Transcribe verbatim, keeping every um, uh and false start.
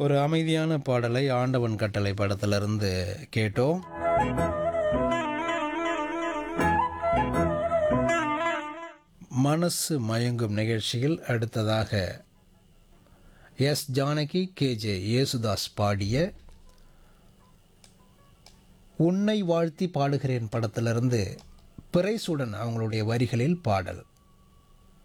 ஒரு அமைதியான பாடலை ஆண்டவன் கட்டளை படத்திலிருந்து கேட்டோம். மனசு மயங்கும் நிகழ்ச்சியில் அடுத்ததாக S Janaki, K J Yesudas பாடிய உன்னை வாழ்த்தி பாடுகிறேன் படத்திலிருந்து பிறைசுடன் அவங்களுடைய வரிகளில் பாடல்.